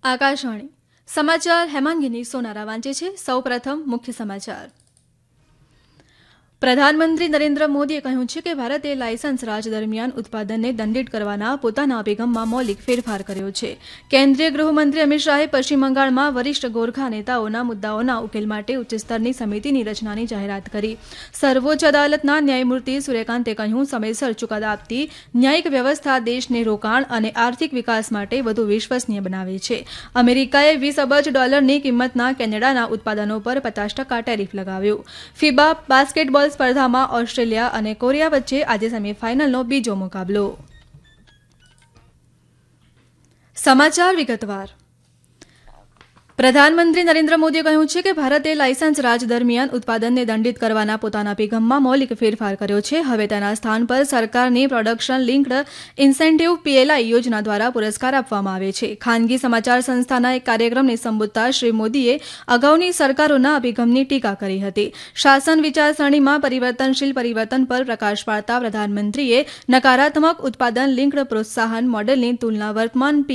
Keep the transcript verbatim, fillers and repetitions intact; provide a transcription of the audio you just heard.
આકાશવાણી સમાચાર હેમાંગીની સોનારા વાંચે છે. સૌપ્રથમ મુખ્ય સમાચાર. પ્રધાનમંત્રી નરેન્દ્ર મોદીએ કહ્યું છે કે ભારતે લાયસન્સ રાજ દરમિયાન ઉત્પાદનને દંડિત કરવાના પોતાના અભિગમમાં મૌલિક ફેરફાર કર્યો છે. કેન્દ્રીય ગૃહમંત્રી અમિત શાહે પશ્ચિમ બંગાળમાં વરિષ્ઠ ગોરખા નેતાઓના મુદ્દાઓના ઉકેલ માટે ઉચ્ચસ્તરની સમિતિની રચનાની જાહેરાત કરી. સર્વોચ્ચ અદાલતના ન્યાયમૂર્તિ સૂર્યકાંતે કહ્યું, સમયસર ચુકાદા આપતી ન્યાયિક વ્યવસ્થા દેશને રોકાણ અને આર્થિક વિકાસ માટે વધુ વિશ્વસનીય બનાવે છે. અમેરિકાએ વીસ અબજ ડોલરની કિંમતના કેનેડાના ઉત્પાદનો પર પચાસ ટકા ટેરિફ લગાવ્યું. ફિબા બાસ્કેટબોલ સ્પર્ધામાં ઓસ્ટ્રેલિયા અને કોરિયા વચ્ચે આજે સેમીફાઇનલનો બીજો મુકાબલો. સમાચાર વિગતવાર. પ્રધાનમંત્રી નરેન્દ્ર મોદીએ કહ્યું છે કે ભારતે લાયસન્સ રાજ દરમિયાન ઉત્પાદનને દંડિત કરવાના પોતાના અભિગમમાં મૌલિક ફેરફાર કર્યો છે. હવે તેના સ્થાન પર સરકારની પ્રોડક્શન લિંક્ડ ઇન્સેન્ટિવ પીએલઆઈ યોજના દ્વારા પુરસ્કાર આપવામાં આવે છે. ખાનગી સમાચાર સંસ્થાના એક કાર્યક્રમને સંબોધતા શ્રી મોદીએ અગાઉની સરકારોના અભિગમની ટીકા કરી હતી. શાસન વિચારસરણીમાં પરિવર્તનશીલ પરિવર્તન પર પ્રકાશ પાડતા પ્રધાનમંત્રીએ નકારાત્મક ઉત્પાદન લિંક્ડ પ્રોત્સાહન મોડેલની તુલના વર્તમાન